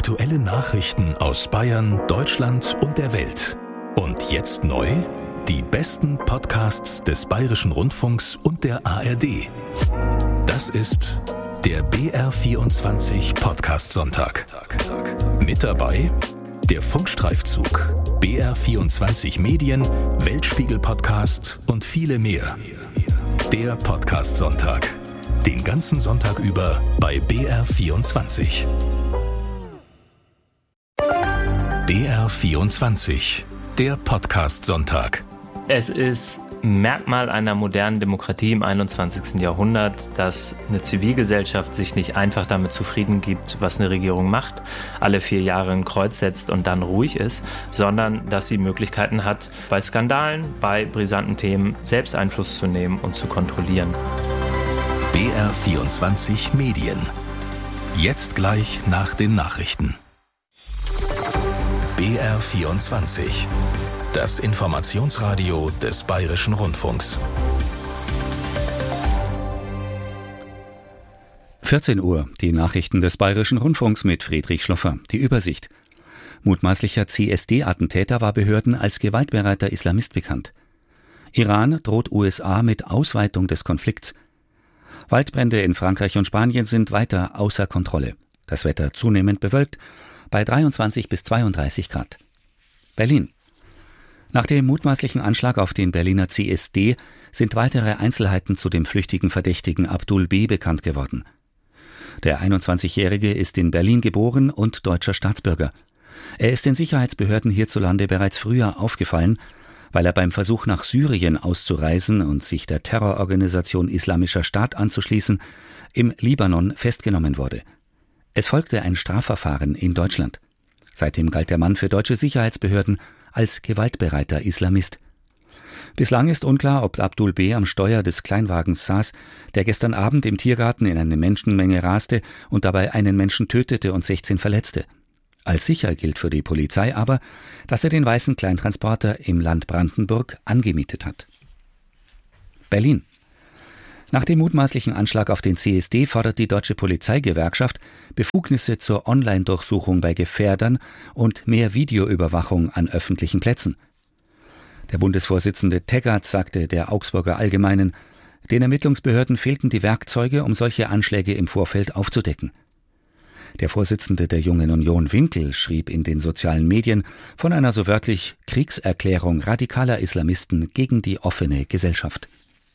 Aktuelle Nachrichten aus Bayern, Deutschland und der Welt. Und jetzt neu: die besten Podcasts des Bayerischen Rundfunks und der ARD. Das ist der BR24 Podcast Sonntag. Mit dabei der Funkstreifzug, BR24 Medien, Weltspiegel Podcast und viele mehr. Der Podcast Sonntag. Den ganzen Sonntag über bei BR24. BR24, der Podcast Sonntag. Es ist Merkmal einer modernen Demokratie im 21. Jahrhundert, dass eine Zivilgesellschaft sich nicht einfach damit zufrieden gibt, was eine Regierung macht, alle 4 Jahre ein Kreuz setzt und dann ruhig ist, sondern dass sie Möglichkeiten hat, bei Skandalen, bei brisanten Themen selbst Einfluss zu nehmen und zu kontrollieren. BR24 Medien. Jetzt gleich nach den Nachrichten. BR24. Das Informationsradio des Bayerischen Rundfunks. 14 Uhr, die Nachrichten des Bayerischen Rundfunks mit Friedrich Schloffer. Die Übersicht. Mutmaßlicher CSD-Attentäter war Behörden als gewaltbereiter Islamist bekannt. Iran droht USA mit Ausweitung des Konflikts. Waldbrände in Frankreich und Spanien sind weiter außer Kontrolle. Das Wetter zunehmend bewölkt bei 23 bis 32 Grad. Berlin. Nach dem mutmaßlichen Anschlag auf den Berliner CSD sind weitere Einzelheiten zu dem flüchtigen Verdächtigen Abdul B. bekannt geworden. Der 21-Jährige ist in Berlin geboren und deutscher Staatsbürger. Er ist den Sicherheitsbehörden hierzulande bereits früher aufgefallen, weil er beim Versuch nach Syrien auszureisen und sich der Terrororganisation Islamischer Staat anzuschließen, im Libanon festgenommen wurde. Es folgte ein Strafverfahren in Deutschland. Seitdem galt der Mann für deutsche Sicherheitsbehörden als gewaltbereiter Islamist. Bislang ist unklar, ob Abdul B. am Steuer des Kleinwagens saß, der gestern Abend im Tiergarten in eine Menschenmenge raste und dabei einen Menschen tötete und 16 verletzte. Als sicher gilt für die Polizei aber, dass er den weißen Kleintransporter im Land Brandenburg angemietet hat. Berlin. Nach dem mutmaßlichen Anschlag auf den CSD fordert die Deutsche Polizeigewerkschaft Befugnisse zur Online-Durchsuchung bei Gefährdern und mehr Videoüberwachung an öffentlichen Plätzen. Der Bundesvorsitzende Teggerts sagte der Augsburger Allgemeinen, den Ermittlungsbehörden fehlten die Werkzeuge, um solche Anschläge im Vorfeld aufzudecken. Der Vorsitzende der Jungen Union Winkel schrieb in den sozialen Medien von einer so wörtlich Kriegserklärung radikaler Islamisten gegen die offene Gesellschaft.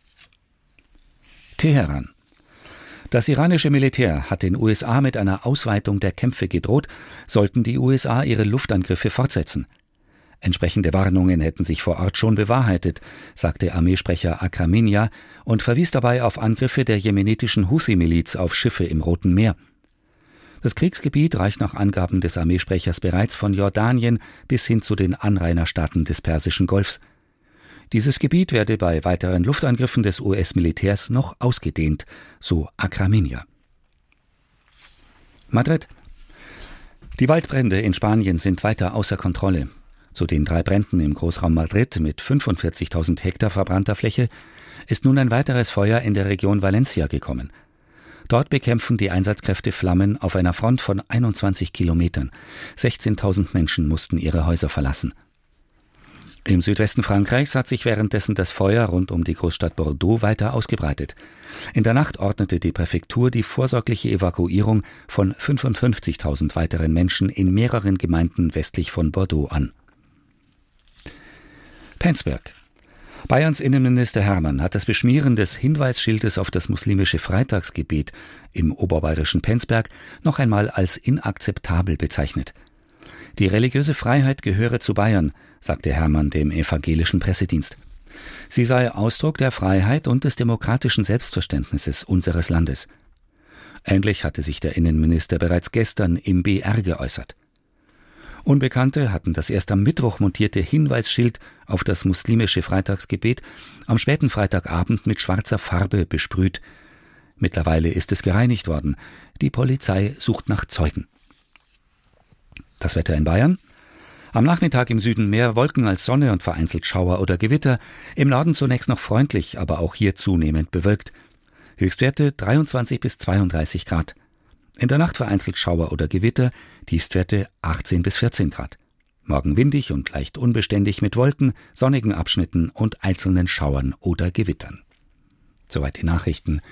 Teheran. Das iranische Militär hat den USA mit einer Ausweitung der Kämpfe gedroht, sollten die USA ihre Luftangriffe fortsetzen. Entsprechende Warnungen hätten sich vor Ort schon bewahrheitet, sagte Armeesprecher Akraminia und verwies dabei auf Angriffe der jemenitischen Husi-Miliz auf Schiffe im Roten Meer. Das Kriegsgebiet reicht nach Angaben des Armeesprechers bereits von Jordanien bis hin zu den Anrainerstaaten des Persischen Golfs. Dieses Gebiet werde bei weiteren Luftangriffen des US-Militärs noch ausgedehnt, so Akraminia. Madrid. Die Waldbrände in Spanien sind weiter außer Kontrolle. Zu den 3 Bränden im Großraum Madrid mit 45.000 Hektar verbrannter Fläche ist nun ein weiteres Feuer in der Region Valencia gekommen. Dort bekämpfen die Einsatzkräfte Flammen auf einer Front von 21 Kilometern. 16.000 Menschen mussten ihre Häuser verlassen. Im Südwesten Frankreichs hat sich währenddessen das Feuer rund um die Großstadt Bordeaux weiter ausgebreitet. In der Nacht ordnete die Präfektur die vorsorgliche Evakuierung von 55.000 weiteren Menschen in mehreren Gemeinden westlich von Bordeaux an. Penzberg. Bayerns Innenminister Hermann hat das Beschmieren des Hinweisschildes auf das muslimische Freitagsgebet im oberbayerischen Penzberg noch einmal als inakzeptabel bezeichnet. Die religiöse Freiheit gehöre zu Bayern, sagte Hermann dem evangelischen Pressedienst. Sie sei Ausdruck der Freiheit und des demokratischen Selbstverständnisses unseres Landes. Ähnlich hatte sich der Innenminister bereits gestern im BR geäußert. Unbekannte hatten das erst am Mittwoch montierte Hinweisschild auf das muslimische Freitagsgebet am späten Freitagabend mit schwarzer Farbe besprüht. Mittlerweile ist es gereinigt worden. Die Polizei sucht nach Zeugen. Das Wetter in Bayern? Am Nachmittag im Süden mehr Wolken als Sonne und vereinzelt Schauer oder Gewitter. Im Norden zunächst noch freundlich, aber auch hier zunehmend bewölkt. Höchstwerte 23 bis 32 Grad. In der Nacht vereinzelt Schauer oder Gewitter, Tiefstwerte 18 bis 14 Grad. Morgen windig und leicht unbeständig mit Wolken, sonnigen Abschnitten und einzelnen Schauern oder Gewittern. Soweit die Nachrichten.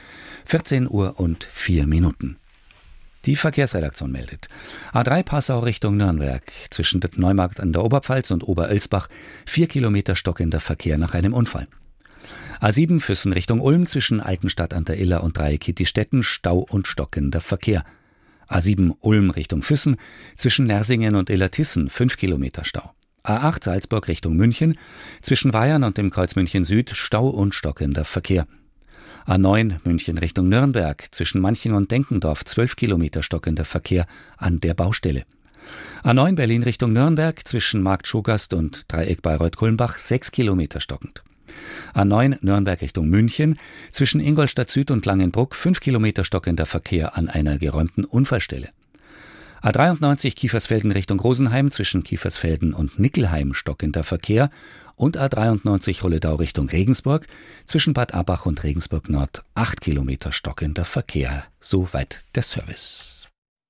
14:04 Die Verkehrsredaktion meldet. A3 Passau Richtung Nürnberg. Zwischen Neumarkt an der Oberpfalz und Oberölsbach 4 Kilometer stockender Verkehr nach einem Unfall. A7 Füssen Richtung Ulm zwischen Altenstadt an der Iller und Dreieck-Kittistetten Stau und stockender Verkehr. A7 Ulm Richtung Füssen zwischen Nersingen und Illertissen 5 Kilometer Stau. A8 Salzburg Richtung München zwischen Weyern und dem Kreuz München Süd Stau und stockender Verkehr. A9 München Richtung Nürnberg zwischen Manching und Denkendorf 12 Kilometer stockender Verkehr an der Baustelle. A9 Berlin Richtung Nürnberg zwischen Markt Schogast und Dreieck Bayreuth-Kulmbach 6 Kilometer stockend. A9 Nürnberg Richtung München zwischen Ingolstadt Süd und Langenbruck 5 Kilometer stockender Verkehr an einer geräumten Unfallstelle. A93 Kiefersfelden Richtung Rosenheim zwischen Kiefersfelden und Nickelheim stockender Verkehr und A93 Rolledau Richtung Regensburg zwischen Bad Abbach und Regensburg Nord 8 Kilometer stockender Verkehr. Soweit der Service.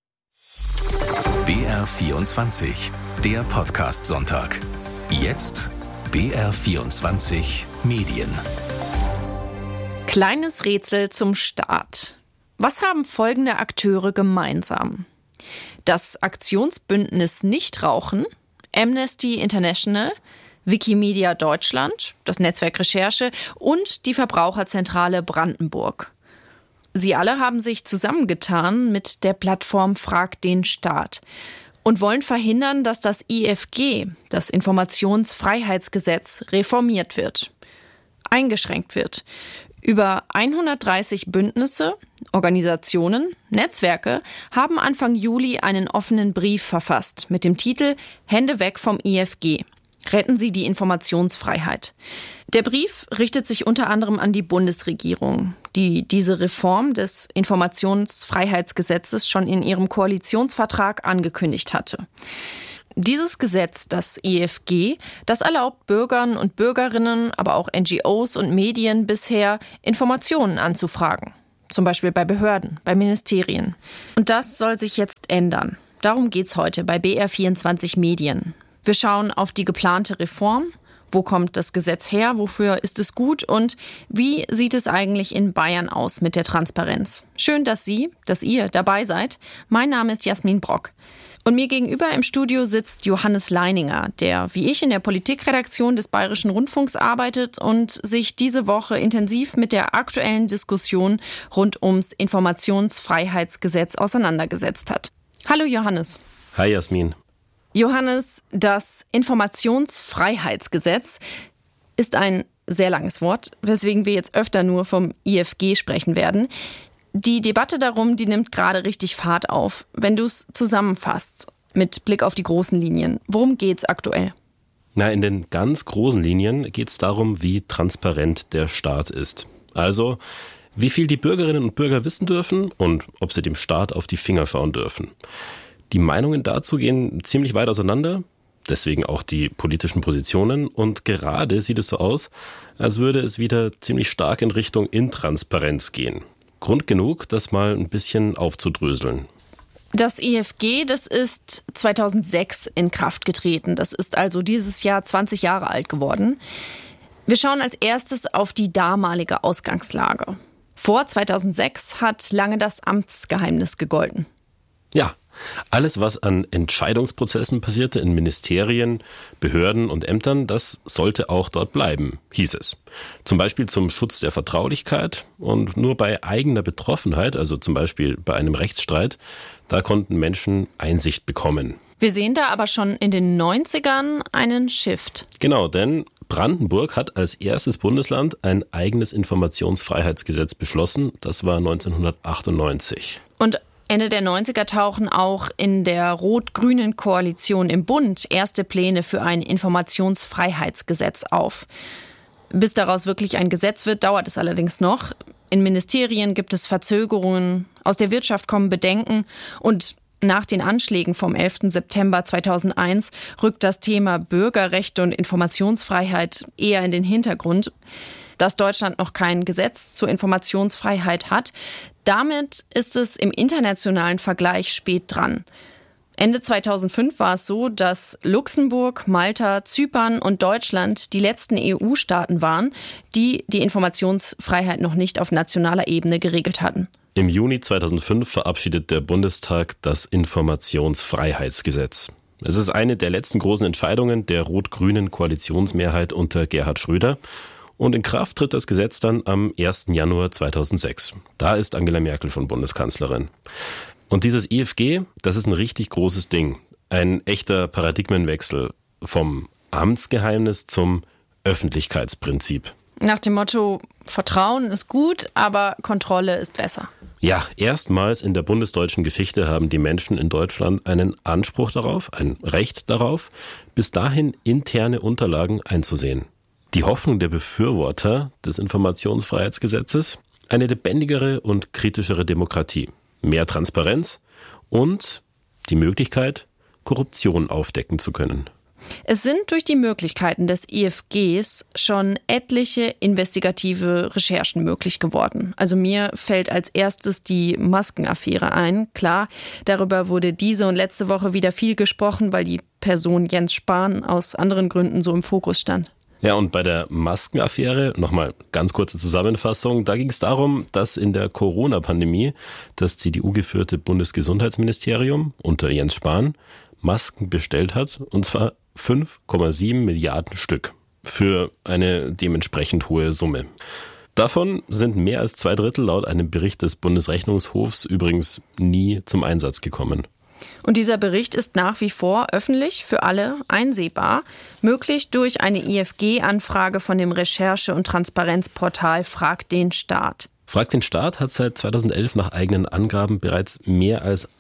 BR24, der Podcast-Sonntag. Jetzt BR24 Medien. Kleines Rätsel zum Start. Was haben folgende Akteure gemeinsam? Das Aktionsbündnis Nichtrauchen, Amnesty International, Wikimedia Deutschland, das Netzwerk Recherche und die Verbraucherzentrale Brandenburg. Sie alle haben sich zusammengetan mit der Plattform Frag den Staat und wollen verhindern, dass das IFG, das Informationsfreiheitsgesetz, reformiert wird, eingeschränkt wird. Über 130 Bündnisse, Organisationen, Netzwerke haben Anfang Juli einen offenen Brief verfasst mit dem Titel »Hände weg vom IFG. Retten Sie die Informationsfreiheit«. Der Brief richtet sich unter anderem an die Bundesregierung, die diese Reform des Informationsfreiheitsgesetzes schon in ihrem Koalitionsvertrag angekündigt hatte. Dieses Gesetz, das IFG, das erlaubt Bürgern und Bürgerinnen, aber auch NGOs und Medien bisher, Informationen anzufragen. Zum Beispiel bei Behörden, bei Ministerien. Und das soll sich jetzt ändern. Darum geht's heute bei BR24 Medien. Wir schauen auf die geplante Reform. Wo kommt das Gesetz her? Wofür ist es gut? Und wie sieht es eigentlich in Bayern aus mit der Transparenz? Schön, dass ihr dabei seid. Mein Name ist Jasmin Brock. Und mir gegenüber im Studio sitzt Johannes Leininger, der wie ich in der Politikredaktion des Bayerischen Rundfunks arbeitet und sich diese Woche intensiv mit der aktuellen Diskussion rund ums Informationsfreiheitsgesetz auseinandergesetzt hat. Hallo Johannes. Hi Jasmin. Johannes, das Informationsfreiheitsgesetz ist ein sehr langes Wort, weswegen wir jetzt öfter nur vom IFG sprechen werden. Die Debatte darum, die nimmt gerade richtig Fahrt auf. Wenn du es zusammenfasst, mit Blick auf die großen Linien, worum geht's aktuell? In den ganz großen Linien geht es darum, wie transparent der Staat ist. Also, wie viel die Bürgerinnen und Bürger wissen dürfen und ob sie dem Staat auf die Finger schauen dürfen. Die Meinungen dazu gehen ziemlich weit auseinander, deswegen auch die politischen Positionen. Und gerade sieht es so aus, als würde es wieder ziemlich stark in Richtung Intransparenz gehen. Grund genug, das mal ein bisschen aufzudröseln. Das IFG, das ist 2006 in Kraft getreten. Das ist also dieses Jahr 20 Jahre alt geworden. Wir schauen als erstes auf die damalige Ausgangslage. Vor 2006 hat lange das Amtsgeheimnis gegolten. Ja, alles, was an Entscheidungsprozessen passierte in Ministerien, Behörden und Ämtern, das sollte auch dort bleiben, hieß es. Zum Beispiel zum Schutz der Vertraulichkeit und nur bei eigener Betroffenheit, also zum Beispiel bei einem Rechtsstreit, da konnten Menschen Einsicht bekommen. Wir sehen da aber schon in den 90ern einen Shift. Genau, denn Brandenburg hat als erstes Bundesland ein eigenes Informationsfreiheitsgesetz beschlossen. Das war 1998. Und Ende der 90er tauchen auch in der rot-grünen Koalition im Bund erste Pläne für ein Informationsfreiheitsgesetz auf. Bis daraus wirklich ein Gesetz wird, dauert es allerdings noch. In Ministerien gibt es Verzögerungen, aus der Wirtschaft kommen Bedenken und nach den Anschlägen vom 11. September 2001 rückt das Thema Bürgerrechte und Informationsfreiheit eher in den Hintergrund. Dass Deutschland noch kein Gesetz zur Informationsfreiheit hat, Damit ist es im internationalen Vergleich spät dran. Ende 2005 war es so, dass Luxemburg, Malta, Zypern und Deutschland die letzten EU-Staaten waren, die die Informationsfreiheit noch nicht auf nationaler Ebene geregelt hatten. Im Juni 2005 verabschiedet der Bundestag das Informationsfreiheitsgesetz. Es ist eine der letzten großen Entscheidungen der rot-grünen Koalitionsmehrheit unter Gerhard Schröder. Und in Kraft tritt das Gesetz dann am 1. Januar 2006. Da ist Angela Merkel schon Bundeskanzlerin. Und dieses IFG, das ist ein richtig großes Ding. Ein echter Paradigmenwechsel vom Amtsgeheimnis zum Öffentlichkeitsprinzip. Nach dem Motto, Vertrauen ist gut, aber Kontrolle ist besser. Ja, erstmals in der bundesdeutschen Geschichte haben die Menschen in Deutschland einen Anspruch darauf, ein Recht darauf, bis dahin interne Unterlagen einzusehen. Die Hoffnung der Befürworter des Informationsfreiheitsgesetzes? Eine lebendigere und kritischere Demokratie. Mehr Transparenz und die Möglichkeit, Korruption aufdecken zu können. Es sind durch die Möglichkeiten des IFGs schon etliche investigative Recherchen möglich geworden. Also mir fällt als erstes die Maskenaffäre ein. Klar, darüber wurde diese und letzte Woche wieder viel gesprochen, weil die Person Jens Spahn aus anderen Gründen so im Fokus stand. Ja, und bei der Maskenaffäre, nochmal ganz kurze Zusammenfassung, da ging es darum, dass in der Corona-Pandemie das CDU-geführte Bundesgesundheitsministerium unter Jens Spahn Masken bestellt hat, und zwar 5,7 Milliarden Stück für eine dementsprechend hohe Summe. Davon sind mehr als 2/3 laut einem Bericht des Bundesrechnungshofs übrigens nie zum Einsatz gekommen. Und dieser Bericht ist nach wie vor öffentlich für alle einsehbar, möglich durch eine IFG-Anfrage von dem Recherche- und Transparenzportal Frag den Staat. Frag den Staat hat seit 2011 nach eigenen Angaben bereits mehr als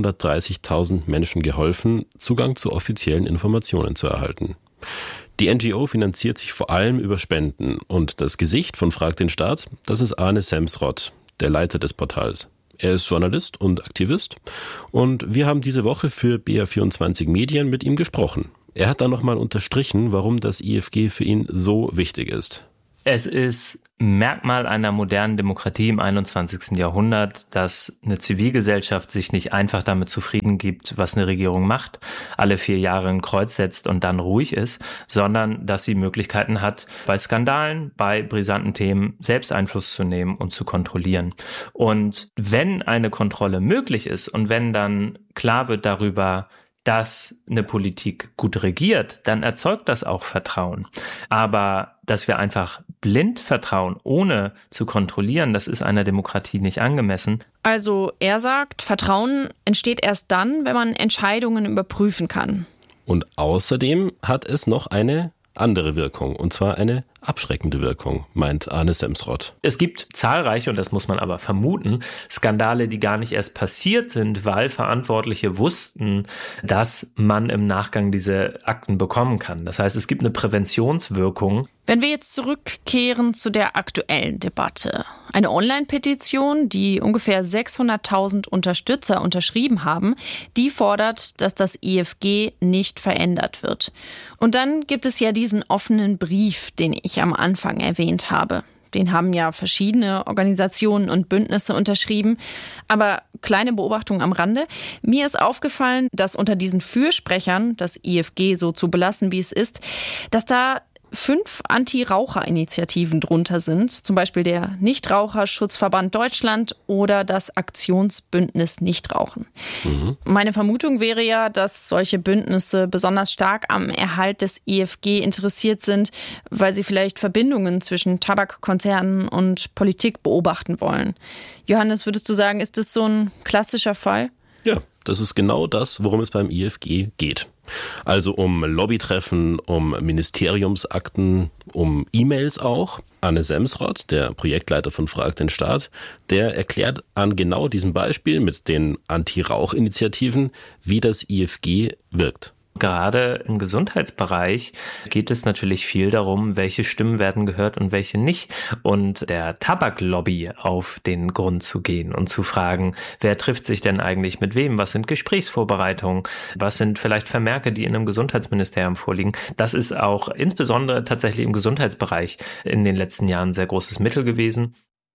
130.000 Menschen geholfen, Zugang zu offiziellen Informationen zu erhalten. Die NGO finanziert sich vor allem über Spenden und das Gesicht von Frag den Staat, das ist Arne Semsrott, der Leiter des Portals. Er ist Journalist und Aktivist und wir haben diese Woche für BR24 Medien mit ihm gesprochen. Er hat dann nochmal unterstrichen, warum das IFG für ihn so wichtig ist. Es ist Merkmal einer modernen Demokratie im 21. Jahrhundert, dass eine Zivilgesellschaft sich nicht einfach damit zufrieden gibt, was eine Regierung macht, alle 4 Jahre ein Kreuz setzt und dann ruhig ist, sondern dass sie Möglichkeiten hat, bei Skandalen, bei brisanten Themen selbst Einfluss zu nehmen und zu kontrollieren. Und wenn eine Kontrolle möglich ist und wenn dann klar wird darüber, dass eine Politik gut regiert, dann erzeugt das auch Vertrauen. Aber dass wir einfach blind vertrauen, ohne zu kontrollieren, das ist einer Demokratie nicht angemessen. Also er sagt, Vertrauen entsteht erst dann, wenn man Entscheidungen überprüfen kann. Und außerdem hat es noch eine andere Wirkung, und zwar eine abschreckende Wirkung, meint Arne Semsrott. Es gibt zahlreiche, und das muss man aber vermuten, Skandale, die gar nicht erst passiert sind, weil Verantwortliche wussten, dass man im Nachgang diese Akten bekommen kann. Das heißt, es gibt eine Präventionswirkung. Wenn wir jetzt zurückkehren zu der aktuellen Debatte. Eine Online-Petition, die ungefähr 600.000 Unterstützer unterschrieben haben, die fordert, dass das IFG nicht verändert wird. Und dann gibt es ja diesen offenen Brief, den ich am Anfang erwähnt habe. Den haben ja verschiedene Organisationen und Bündnisse unterschrieben. Aber kleine Beobachtung am Rande. Mir ist aufgefallen, dass unter diesen Fürsprechern, das IFG so zu belassen, wie es ist, dass da 5 Anti-Raucher-Initiativen drunter sind, zum Beispiel der Nichtraucherschutzverband Deutschland oder das Aktionsbündnis Nichtrauchen. Meine Vermutung wäre ja, dass solche Bündnisse besonders stark am Erhalt des IFG interessiert sind, weil sie vielleicht Verbindungen zwischen Tabakkonzernen und Politik beobachten wollen. Johannes, würdest du sagen, ist das so ein klassischer Fall? Ja, das ist genau das, worum es beim IFG geht. Also um Lobbytreffen, um Ministeriumsakten, um E-Mails auch. Arne Semsrott, der Projektleiter von Frag den Staat, der erklärt an genau diesem Beispiel mit den Anti-Rauch-Initiativen, wie das IFG wirkt. Gerade im Gesundheitsbereich geht es natürlich viel darum, welche Stimmen werden gehört und welche nicht. Und der Tabaklobby auf den Grund zu gehen und zu fragen, wer trifft sich denn eigentlich mit wem? Was sind Gesprächsvorbereitungen? Was sind vielleicht Vermerke, die in einem Gesundheitsministerium vorliegen? Das ist auch insbesondere tatsächlich im Gesundheitsbereich in den letzten Jahren ein sehr großes Mittel gewesen.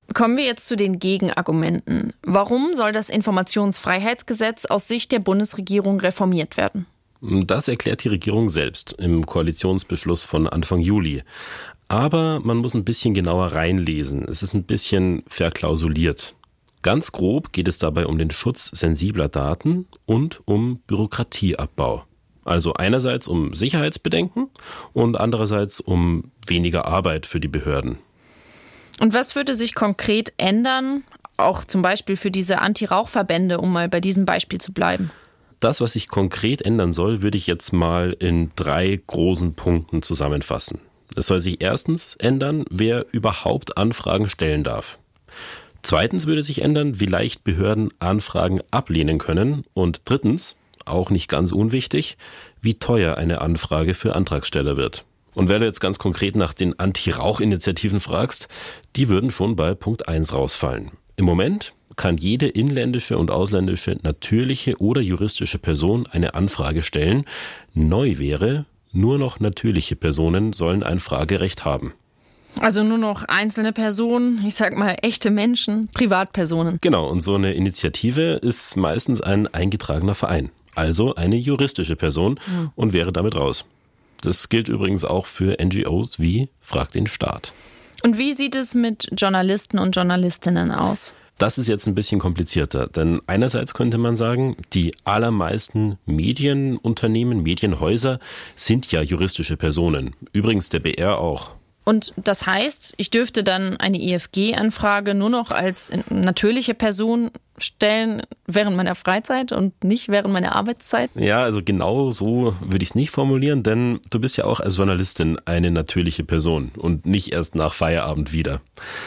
Kommen wir jetzt zu den Gegenargumenten. Warum soll das Informationsfreiheitsgesetz aus Sicht der Bundesregierung reformiert werden? Das erklärt die Regierung selbst im Koalitionsbeschluss von Anfang Juli. Aber man muss ein bisschen genauer reinlesen. Es ist ein bisschen verklausuliert. Ganz grob geht es dabei um den Schutz sensibler Daten und um Bürokratieabbau. Also einerseits um Sicherheitsbedenken und andererseits um weniger Arbeit für die Behörden. Und was würde sich konkret ändern, auch zum Beispiel für diese Anti-Rauch-Verbände, um mal bei diesem Beispiel zu bleiben? Das, was sich konkret ändern soll, würde ich jetzt mal in 3 großen Punkten zusammenfassen. Es soll sich erstens ändern, wer überhaupt Anfragen stellen darf. Zweitens würde sich ändern, wie leicht Behörden Anfragen ablehnen können. Und drittens, auch nicht ganz unwichtig, wie teuer eine Anfrage für Antragsteller wird. Und wenn du jetzt ganz konkret nach den Anti-Rauch-Initiativen fragst, die würden schon bei Punkt 1 rausfallen. Im Moment kann jede inländische und ausländische natürliche oder juristische Person eine Anfrage stellen. Neu wäre, nur noch natürliche Personen sollen ein Fragerecht haben. Also nur noch einzelne Personen, ich sag mal echte Menschen, Privatpersonen. Genau, und so eine Initiative ist meistens ein eingetragener Verein, also eine juristische Person und wäre damit raus. Das gilt übrigens auch für NGOs wie Frag den Staat. Und wie sieht es mit Journalisten und Journalistinnen aus? Das ist jetzt ein bisschen komplizierter, denn einerseits könnte man sagen, die allermeisten Medienunternehmen, Medienhäuser sind ja juristische Personen. Übrigens der BR auch. Und das heißt, ich dürfte dann eine IFG-Anfrage nur noch als natürliche Person stellen während meiner Freizeit und nicht während meiner Arbeitszeit? Ja, also genau so würde ich es nicht formulieren, denn du bist ja auch als Journalistin eine natürliche Person und nicht erst nach Feierabend wieder.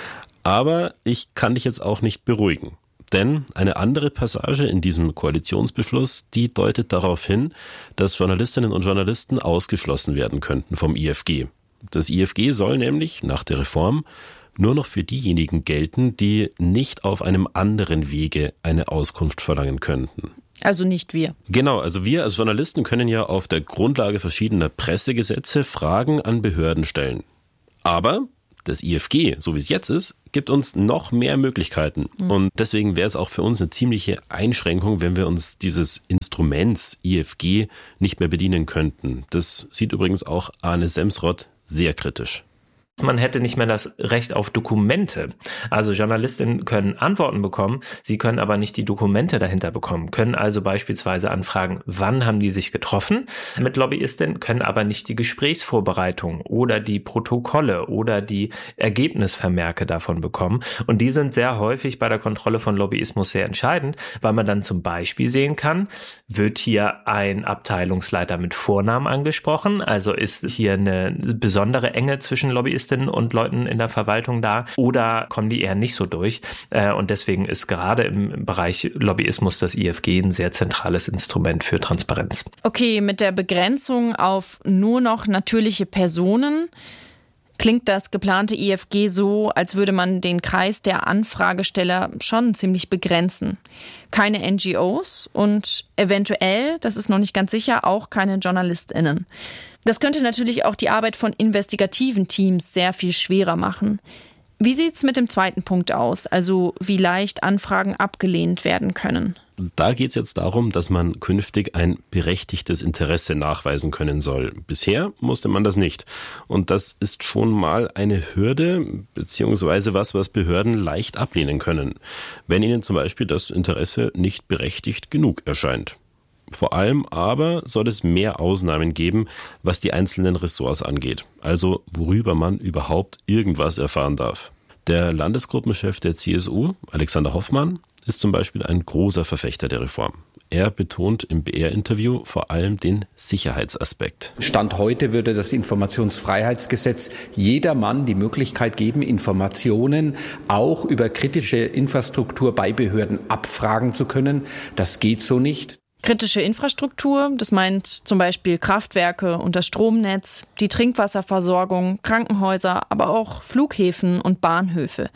Aber ich kann dich jetzt auch nicht beruhigen. Denn eine andere Passage in diesem Koalitionsbeschluss, die deutet darauf hin, dass Journalistinnen und Journalisten ausgeschlossen werden könnten vom IFG. Das IFG soll nämlich nach der Reform nur noch für diejenigen gelten, die nicht auf einem anderen Wege eine Auskunft verlangen könnten. Also nicht wir. Genau, also wir als Journalisten können ja auf der Grundlage verschiedener Pressegesetze Fragen an Behörden stellen. Aber das IFG, so wie es jetzt ist, gibt uns noch mehr Möglichkeiten. Und deswegen wäre es auch für uns eine ziemliche Einschränkung, wenn wir uns dieses Instruments IFG nicht mehr bedienen könnten. Das sieht übrigens auch Arne Semsrott sehr kritisch. Man hätte nicht mehr das Recht auf Dokumente. Also Journalistinnen können Antworten bekommen, sie können aber nicht die Dokumente dahinter bekommen, können also beispielsweise anfragen, wann haben die sich getroffen mit Lobbyistinnen, können aber nicht die Gesprächsvorbereitung oder die Protokolle oder die Ergebnisvermerke davon bekommen. Und die sind sehr häufig bei der Kontrolle von Lobbyismus sehr entscheidend, weil man dann zum Beispiel sehen kann, wird hier ein Abteilungsleiter mit Vornamen angesprochen, also ist hier eine besondere Enge zwischen Lobbyisten und Leuten in der Verwaltung da oder kommen die eher nicht so durch? Und deswegen ist gerade im Bereich Lobbyismus das IFG ein sehr zentrales Instrument für Transparenz. Okay, mit der Begrenzung auf nur noch natürliche Personen klingt das geplante IFG so, als würde man den Kreis der Anfragesteller schon ziemlich begrenzen. Keine NGOs und eventuell, das ist noch nicht ganz sicher, auch keine JournalistInnen. Das könnte natürlich auch die Arbeit von investigativen Teams sehr viel schwerer machen. Wie sieht's mit dem zweiten Punkt aus, also wie leicht Anfragen abgelehnt werden können? Da geht es jetzt darum, dass man künftig ein berechtigtes Interesse nachweisen können soll. Bisher musste man das nicht. Und das ist schon mal eine Hürde, beziehungsweise was Behörden leicht ablehnen können, wenn ihnen zum Beispiel das Interesse nicht berechtigt genug erscheint. Vor allem aber soll es mehr Ausnahmen geben, was die einzelnen Ressorts angeht, also worüber man überhaupt irgendwas erfahren darf. Der Landesgruppenchef der CSU, Alexander Hoffmann, ist zum Beispiel ein großer Verfechter der Reform. Er betont im BR-Interview vor allem den Sicherheitsaspekt. Stand heute würde das Informationsfreiheitsgesetz jedermann die Möglichkeit geben, Informationen auch über kritische Infrastruktur bei Behörden abfragen zu können. Das geht so nicht. Kritische Infrastruktur, das meint zum Beispiel Kraftwerke und das Stromnetz, die Trinkwasserversorgung, Krankenhäuser, aber auch Flughäfen und Bahnhöfe.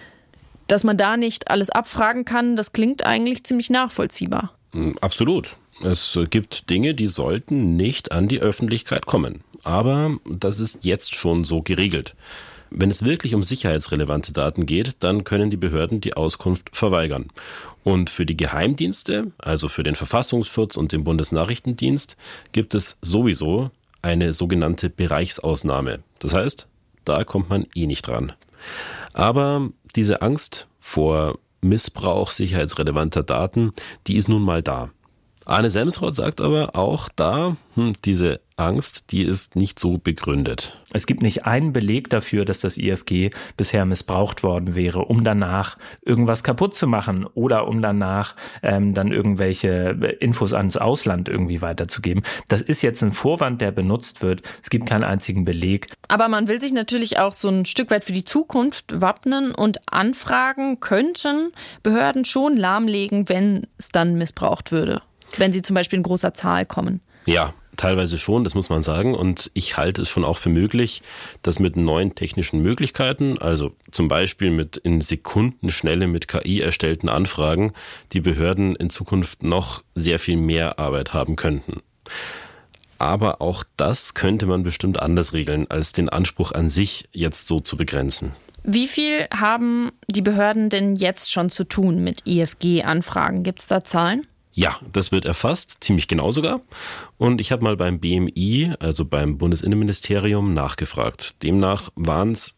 Dass man da nicht alles abfragen kann, das klingt eigentlich ziemlich nachvollziehbar. Absolut. Es gibt Dinge, die sollten nicht an die Öffentlichkeit kommen. Aber das ist jetzt schon so geregelt. Wenn es wirklich um sicherheitsrelevante Daten geht, dann können die Behörden die Auskunft verweigern. Und für die Geheimdienste, also für den Verfassungsschutz und den Bundesnachrichtendienst, gibt es sowieso eine sogenannte Bereichsausnahme. Das heißt, da kommt man nicht dran. Aber diese Angst vor Missbrauch sicherheitsrelevanter Daten, die ist nun mal da. Arne Semsrott sagt aber auch da, diese Angst, die ist nicht so begründet. Es gibt nicht einen Beleg dafür, dass das IFG bisher missbraucht worden wäre, um danach irgendwas kaputt zu machen oder um danach dann irgendwelche Infos ans Ausland irgendwie weiterzugeben. Das ist jetzt ein Vorwand, der benutzt wird. Es gibt keinen einzigen Beleg. Aber man will sich natürlich auch so ein Stück weit für die Zukunft wappnen und Anfragen könnten Behörden schon lahmlegen, wenn es dann missbraucht würde. Wenn sie zum Beispiel in großer Zahl kommen. Ja, teilweise schon, das muss man sagen. Und ich halte es schon auch für möglich, dass mit neuen technischen Möglichkeiten, also zum Beispiel mit in Sekundenschnelle mit KI erstellten Anfragen, die Behörden in Zukunft noch sehr viel mehr Arbeit haben könnten. Aber auch das könnte man bestimmt anders regeln, als den Anspruch an sich jetzt so zu begrenzen. Wie viel haben die Behörden denn jetzt schon zu tun mit IFG-Anfragen? Gibt es da Zahlen? Ja, das wird erfasst, ziemlich genau sogar. Und ich habe mal beim BMI, also beim Bundesinnenministerium, nachgefragt. Demnach waren es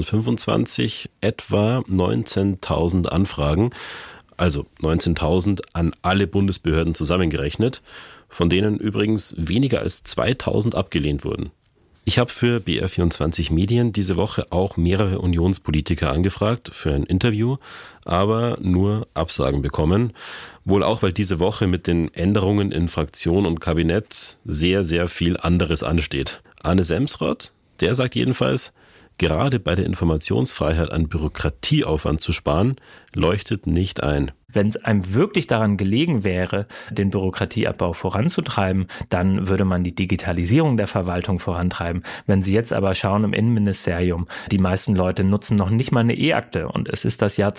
2025 etwa 19.000 Anfragen, also 19.000 an alle Bundesbehörden zusammengerechnet, von denen übrigens weniger als 2.000 abgelehnt wurden. Ich habe für BR24 Medien diese Woche auch mehrere Unionspolitiker angefragt für ein Interview, aber nur Absagen bekommen. Wohl auch, weil diese Woche mit den Änderungen in Fraktion und Kabinett sehr, sehr viel anderes ansteht. Arne Semsrott, der sagt jedenfalls, gerade bei der Informationsfreiheit an Bürokratieaufwand zu sparen, leuchtet nicht ein. Wenn es einem wirklich daran gelegen wäre, den Bürokratieabbau voranzutreiben, dann würde man die Digitalisierung der Verwaltung vorantreiben. Wenn Sie jetzt aber schauen im Innenministerium, die meisten Leute nutzen noch nicht mal eine E-Akte und es ist das Jahr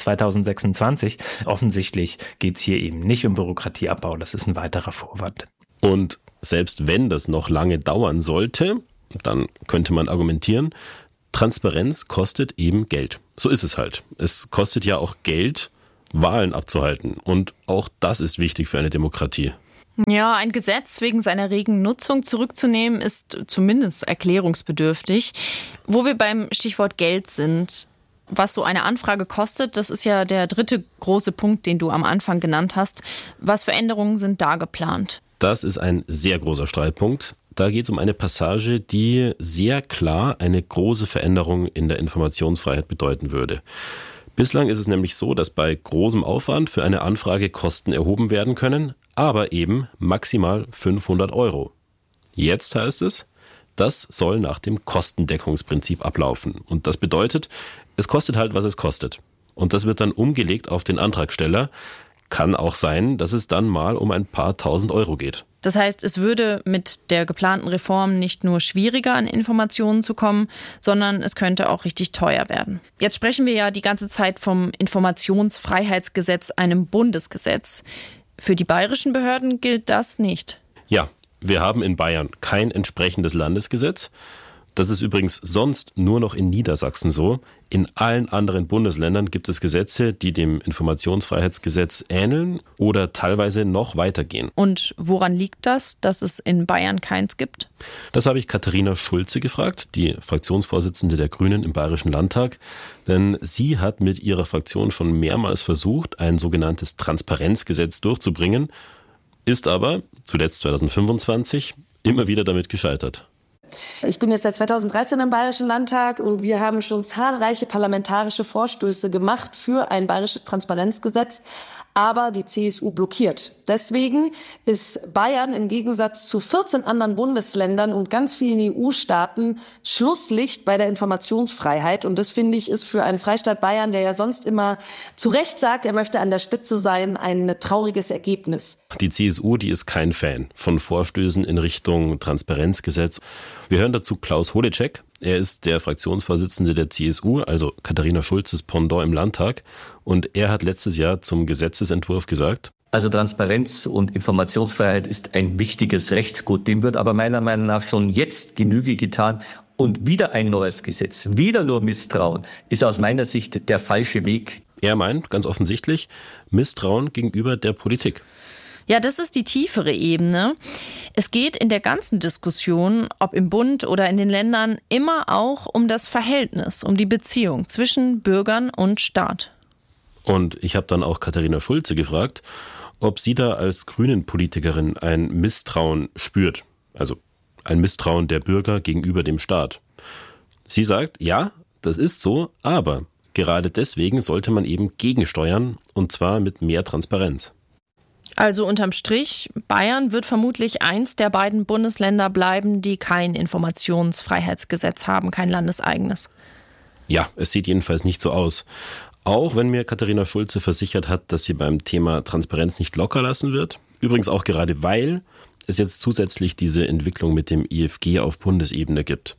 2026. Offensichtlich geht es hier eben nicht um Bürokratieabbau, das ist ein weiterer Vorwand. Und selbst wenn das noch lange dauern sollte, dann könnte man argumentieren, Transparenz kostet eben Geld. So ist es halt. Es kostet ja auch Geld, Wahlen abzuhalten. Und auch das ist wichtig für eine Demokratie. Ja, ein Gesetz wegen seiner regen Nutzung zurückzunehmen, ist zumindest erklärungsbedürftig. Wo wir beim Stichwort Geld sind, was so eine Anfrage kostet, das ist ja der dritte große Punkt, den du am Anfang genannt hast. Was für Änderungen sind da geplant? Das ist ein sehr großer Streitpunkt. Da geht es um eine Passage, die sehr klar eine große Veränderung in der Informationsfreiheit bedeuten würde. Bislang ist es nämlich so, dass bei großem Aufwand für eine Anfrage Kosten erhoben werden können, aber eben maximal 500 €. Jetzt heißt es, das soll nach dem Kostendeckungsprinzip ablaufen. Und das bedeutet, es kostet halt, was es kostet. Und das wird dann umgelegt auf den Antragsteller. Kann auch sein, dass es dann mal um ein paar tausend Euro geht. Das heißt, es würde mit der geplanten Reform nicht nur schwieriger an Informationen zu kommen, sondern es könnte auch richtig teuer werden. Jetzt sprechen wir ja die ganze Zeit vom Informationsfreiheitsgesetz, einem Bundesgesetz. Für die bayerischen Behörden gilt das nicht. Ja, wir haben in Bayern kein entsprechendes Landesgesetz. Das ist übrigens sonst nur noch in Niedersachsen so. In allen anderen Bundesländern gibt es Gesetze, die dem Informationsfreiheitsgesetz ähneln oder teilweise noch weitergehen. Und woran liegt das, dass es in Bayern keins gibt? Das habe ich Katharina Schulze gefragt, die Fraktionsvorsitzende der Grünen im Bayerischen Landtag. Denn sie hat mit ihrer Fraktion schon mehrmals versucht, ein sogenanntes Transparenzgesetz durchzubringen, ist aber, zuletzt 2025, immer wieder damit gescheitert. Ich bin jetzt seit 2013 im Bayerischen Landtag und wir haben schon zahlreiche parlamentarische Vorstöße gemacht für ein bayerisches Transparenzgesetz, aber die CSU blockiert. Deswegen ist Bayern im Gegensatz zu 14 anderen Bundesländern und ganz vielen EU-Staaten Schlusslicht bei der Informationsfreiheit. Und das, finde ich, ist für einen Freistaat Bayern, der ja sonst immer zu Recht sagt, er möchte an der Spitze sein, ein trauriges Ergebnis. Die CSU, die ist kein Fan von Vorstößen in Richtung Transparenzgesetz. Wir hören dazu Klaus Holecek. Er ist der Fraktionsvorsitzende der CSU, also Katharina Schulzes Pendant im Landtag. Und er hat letztes Jahr zum Gesetzesentwurf gesagt: Also Transparenz und Informationsfreiheit ist ein wichtiges Rechtsgut. Dem wird aber meiner Meinung nach schon jetzt Genüge getan, Und wieder ein neues Gesetz, wieder nur Misstrauen, ist aus meiner Sicht der falsche Weg. Er meint ganz offensichtlich Misstrauen gegenüber der Politik. Ja, das ist die tiefere Ebene. Es geht in der ganzen Diskussion, ob im Bund oder in den Ländern, immer auch um das Verhältnis, um die Beziehung zwischen Bürgern und Staat. Und ich habe dann auch Katharina Schulze gefragt, ob sie da als Grünen-Politikerin ein Misstrauen spürt. Also ein Misstrauen der Bürger gegenüber dem Staat. Sie sagt, ja, das ist so, aber gerade deswegen sollte man eben gegensteuern, und zwar mit mehr Transparenz. Also unterm Strich, Bayern wird vermutlich eins der beiden Bundesländer bleiben, die kein Informationsfreiheitsgesetz haben, kein landeseigenes. Ja, es sieht jedenfalls nicht so aus. Auch wenn mir Katharina Schulze versichert hat, dass sie beim Thema Transparenz nicht locker lassen wird. Übrigens auch gerade, weil es jetzt zusätzlich diese Entwicklung mit dem IFG auf Bundesebene gibt.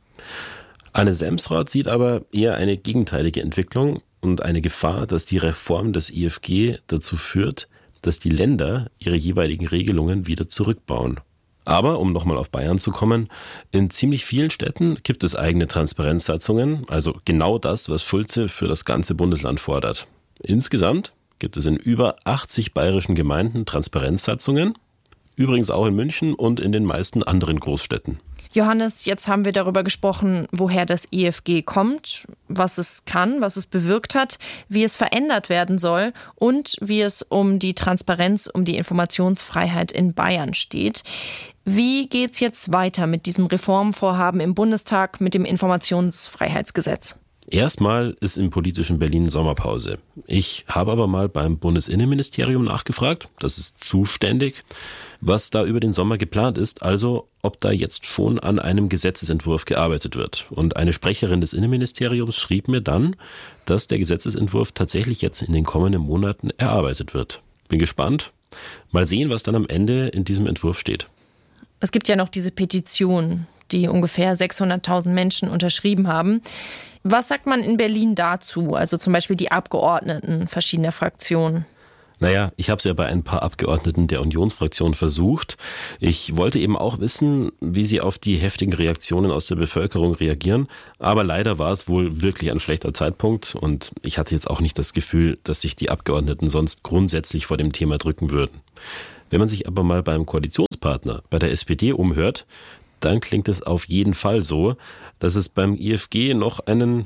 Anne Semsrott sieht aber eher eine gegenteilige Entwicklung und eine Gefahr, dass die Reform des IFG dazu führt, dass die Länder ihre jeweiligen Regelungen wieder zurückbauen. Aber, um nochmal auf Bayern zu kommen, in ziemlich vielen Städten gibt es eigene Transparenzsatzungen, also genau das, was Schulze für das ganze Bundesland fordert. Insgesamt gibt es in über 80 bayerischen Gemeinden Transparenzsatzungen, übrigens auch in München und in den meisten anderen Großstädten. Johannes, jetzt haben wir darüber gesprochen, woher das IFG kommt, was es kann, was es bewirkt hat, wie es verändert werden soll und wie es um die Transparenz, um die Informationsfreiheit in Bayern steht. Wie geht's jetzt weiter mit diesem Reformvorhaben im Bundestag, mit dem Informationsfreiheitsgesetz? Erstmal ist im politischen Berlin Sommerpause. Ich habe aber mal beim Bundesinnenministerium nachgefragt, das ist zuständig, was da über den Sommer geplant ist, also ob da jetzt schon an einem Gesetzesentwurf gearbeitet wird. Und eine Sprecherin des Innenministeriums schrieb mir dann, dass der Gesetzesentwurf tatsächlich jetzt in den kommenden Monaten erarbeitet wird. Bin gespannt. Mal sehen, was dann am Ende in diesem Entwurf steht. Es gibt ja noch diese Petition, die ungefähr 600.000 Menschen unterschrieben haben. Was sagt man in Berlin dazu? Also zum Beispiel die Abgeordneten verschiedener Fraktionen. Naja, ich habe es ja bei ein paar Abgeordneten der Unionsfraktion versucht. Ich wollte eben auch wissen, wie sie auf die heftigen Reaktionen aus der Bevölkerung reagieren. Aber leider war es wohl wirklich ein schlechter Zeitpunkt. Und ich hatte jetzt auch nicht das Gefühl, dass sich die Abgeordneten sonst grundsätzlich vor dem Thema drücken würden. Wenn man sich aber mal beim Koalitionspartner, bei der SPD umhört, dann klingt es auf jeden Fall so, dass es beim IFG noch einen,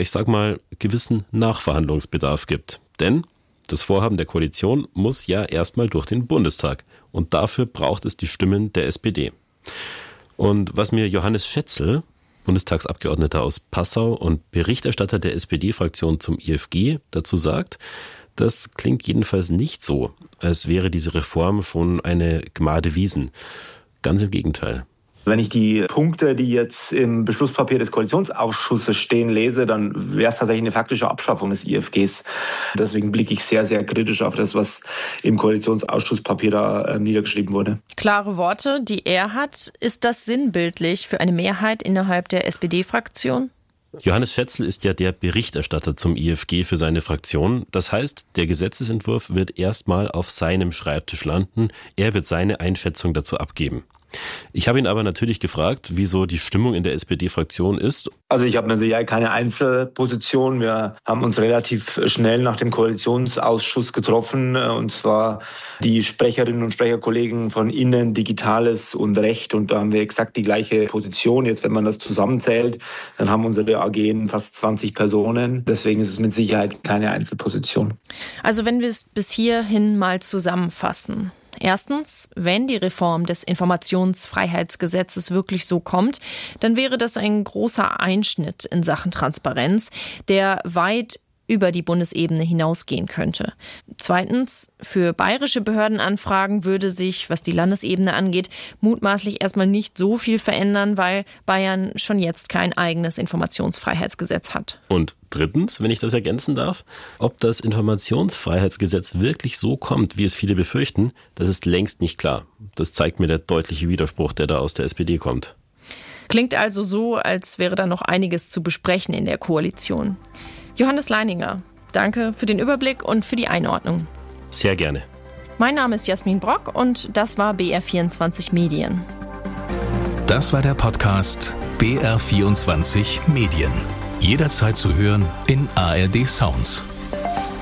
gewissen Nachverhandlungsbedarf gibt. Denn das Vorhaben der Koalition muss ja erstmal durch den Bundestag. Und dafür braucht es die Stimmen der SPD. Und was mir Johannes Schätzl, Bundestagsabgeordneter aus Passau und Berichterstatter der SPD-Fraktion zum IFG, dazu sagt, das klingt jedenfalls nicht so, als wäre diese Reform schon eine Gmade Wiesen. Ganz im Gegenteil. Wenn ich die Punkte, die jetzt im Beschlusspapier des Koalitionsausschusses stehen, lese, dann wäre es tatsächlich eine faktische Abschaffung des IFGs. Deswegen blicke ich sehr, sehr kritisch auf das, was im Koalitionsausschusspapier da niedergeschrieben wurde. Klare Worte, die er hat. Ist das sinnbildlich für eine Mehrheit innerhalb der SPD-Fraktion? Johannes Schätzl ist ja der Berichterstatter zum IFG für seine Fraktion. Das heißt, der Gesetzesentwurf wird erstmal auf seinem Schreibtisch landen. Er wird seine Einschätzung dazu abgeben. Ich habe ihn aber natürlich gefragt, wieso die Stimmung in der SPD-Fraktion ist. Also ich habe mir sicher keine Einzelposition. Wir haben uns relativ schnell nach dem Koalitionsausschuss getroffen. Und zwar die Sprecherinnen und Sprecherkollegen von Innen, Digitales und Recht. Und da haben wir exakt die gleiche Position. Jetzt, wenn man das zusammenzählt, dann haben unsere AG fast 20 Personen. Deswegen ist es mit Sicherheit keine Einzelposition. Also wenn wir es bis hierhin mal zusammenfassen. Erstens, wenn die Reform des Informationsfreiheitsgesetzes wirklich so kommt, dann wäre das ein großer Einschnitt in Sachen Transparenz, der weit über die Bundesebene hinausgehen könnte. Zweitens, für bayerische Behördenanfragen würde sich, was die Landesebene angeht, mutmaßlich erstmal nicht so viel verändern, weil Bayern schon jetzt kein eigenes Informationsfreiheitsgesetz hat. Und drittens, wenn ich das ergänzen darf, ob das Informationsfreiheitsgesetz wirklich so kommt, wie es viele befürchten, das ist längst nicht klar. Das zeigt mir der deutliche Widerspruch, der da aus der SPD kommt. Klingt also so, als wäre da noch einiges zu besprechen in der Koalition. Johannes Leininger, danke für den Überblick und für die Einordnung. Sehr gerne. Mein Name ist Jasmin Brock und das war BR24 Medien. Das war der Podcast BR24 Medien. Jederzeit zu hören in ARD Sounds.